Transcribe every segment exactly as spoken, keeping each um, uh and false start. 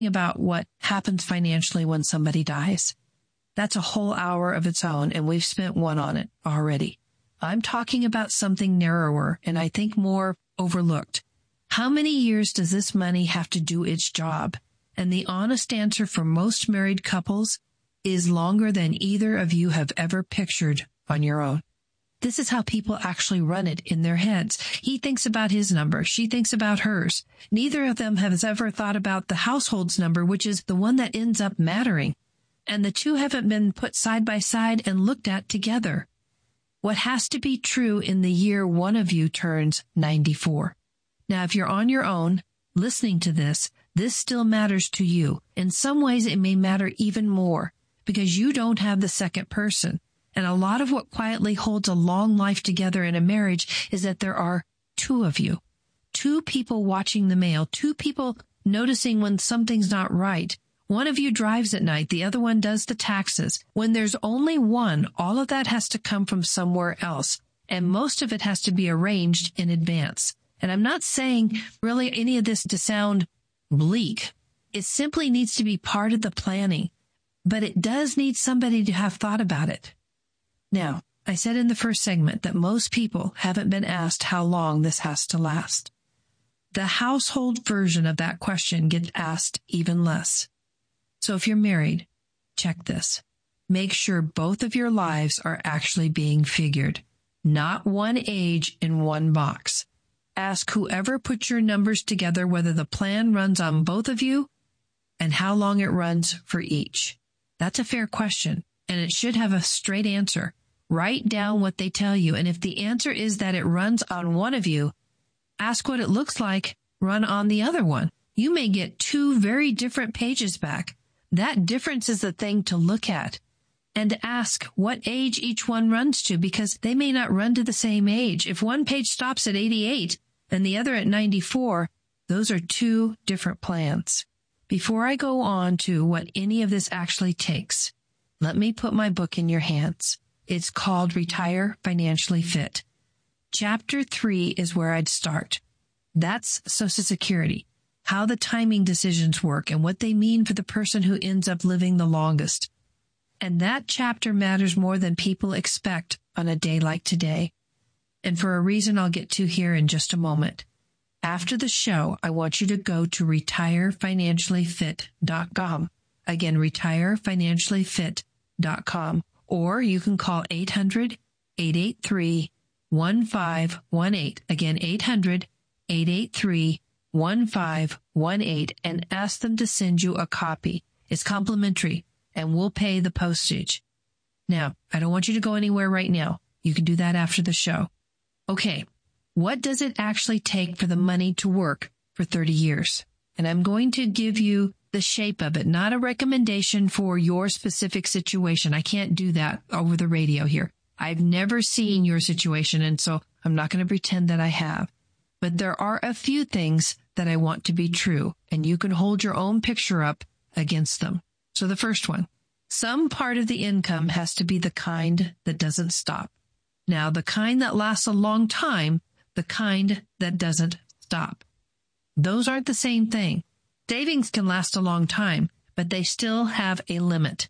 about what happens financially when somebody dies. That's a whole hour of its own, and we've spent one on it already. I'm talking about something narrower and I think more overlooked. How many years does this money have to do its job? And the honest answer for most married couples is longer than either of you have ever pictured on your own. This is how people actually run it in their heads. He thinks about his number. She thinks about hers. Neither of them has ever thought about the household's number, which is the one that ends up mattering. And the two haven't been put side by side and looked at together. What has to be true in the year one of you turns ninety-four. Now, if you're on your own, listening to this, this still matters to you. In some ways, it may matter even more because you don't have the second person. And a lot of what quietly holds a long life together in a marriage is that there are two of you, two people watching the mail, two people noticing when something's not right. One of you drives at night. The other one does the taxes. When there's only one, all of that has to come from somewhere else. And most of it has to be arranged in advance. And I'm not saying really any of this to sound bleak. It simply needs to be part of the planning. But it does need somebody to have thought about it. Now, I said in the first segment that most people haven't been asked how long this has to last. The household version of that question gets asked even less. So if you're married, check this. Make sure both of your lives are actually being figured, not one age in one box. Ask whoever put your numbers together whether the plan runs on both of you and how long it runs for each. That's a fair question, and it should have a straight answer. Write down what they tell you, and if the answer is that it runs on one of you, ask what it looks like run on the other one. You may get two very different pages back. That difference is the thing to look at. And ask what age each one runs to, because they may not run to the same age. If one page stops at eighty-eight and the other at ninety-four, those are two different plans. Before I go on to what any of this actually takes, let me put my book in your hands. It's called Retire Financially Fit. Chapter three is where I'd start. That's Social Security, how the timing decisions work and what they mean for the person who ends up living the longest. And that chapter matters more than people expect on a day like today. And for a reason I'll get to here in just a moment. After the show, I want you to go to retire financially fit dot com. Again, retire financially fit dot com. Or you can call eight hundred, eight eight three, one five one eight. Again, eight hundred, eight eight three, one five one eight and ask them to send you a copy. It's complimentary and we'll pay the postage. Now, I don't want you to go anywhere right now. You can do that after the show. Okay, what does it actually take for the money to work for thirty years? And I'm going to give you the shape of it, not a recommendation for your specific situation. I can't do that over the radio here. I've never seen your situation, and so I'm not going to pretend that I have. But there are a few things that I want to be true, and you can hold your own picture up against them. So the first one, some part of the income has to be the kind that doesn't stop. Now, the kind that lasts a long time, the kind that doesn't stop. Those aren't the same thing. Savings can last a long time, but they still have a limit.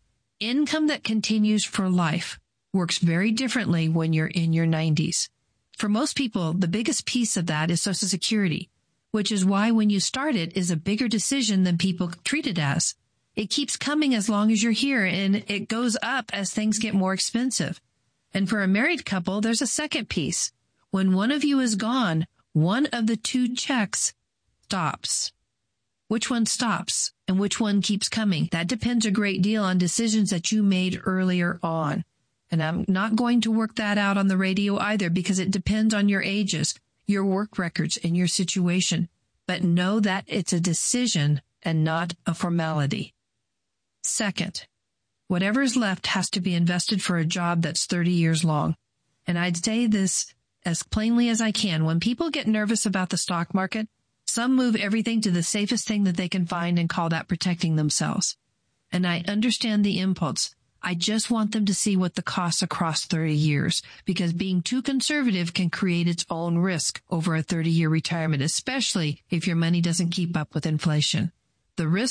Income that continues for life works very differently when you're in your nineties. For most people, the biggest piece of that is Social Security, which is why when you start it is a bigger decision than people treat it as. It keeps coming as long as you're here, and it goes up as things get more expensive. And for a married couple, there's a second piece. When one of you is gone, one of the two checks stops. Which one stops and which one keeps coming? That depends a great deal on decisions that you made earlier on. And I'm not going to work that out on the radio either because it depends on your ages, your work records, and your situation. But know that it's a decision and not a formality. Second, whatever's left has to be invested for a job that's thirty years long. And I'd say this as plainly as I can. When people get nervous about the stock market, some move everything to the safest thing that they can find and call that protecting themselves. And I understand the impulse. I just want them to see what the costs across thirty years, because being too conservative can create its own risk over a thirty-year retirement, especially if your money doesn't keep up with inflation. The risk